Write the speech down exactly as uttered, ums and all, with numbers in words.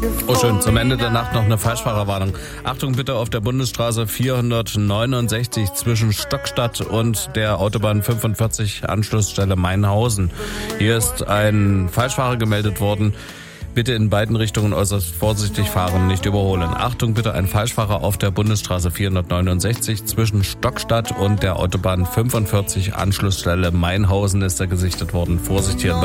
Oh schön, zum Ende der Nacht noch eine Falschfahrerwarnung. Achtung bitte auf der Bundesstraße vierhundertneunundsechzig zwischen Stockstadt und der Autobahn fünfundvierzig Anschlussstelle Mainhausen. Hier ist ein Falschfahrer gemeldet worden. Bitte in beiden Richtungen äußerst vorsichtig fahren, nicht überholen. Achtung bitte, ein Falschfahrer auf der Bundesstraße vierhundertneunundsechzig zwischen Stockstadt und der Autobahn fünfundvierzig Anschlussstelle Mainhausen ist er gesichtet worden. Vorsicht hier.